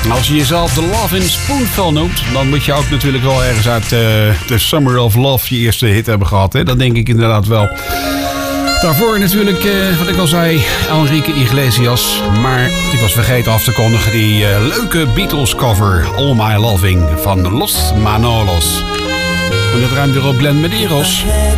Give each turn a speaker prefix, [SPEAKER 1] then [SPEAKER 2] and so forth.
[SPEAKER 1] En als je jezelf de Love in Spoonful noemt, dan moet je ook natuurlijk wel ergens uit The Summer of Love je eerste hit hebben gehad. Hè? Dat denk ik inderdaad wel. Daarvoor natuurlijk, wat ik al zei, Enrique Iglesias. Maar ik was vergeten af te kondigen die leuke Beatles cover All My Loving van Los Manolos. En dat ruimt weer op Glenn Medeiros.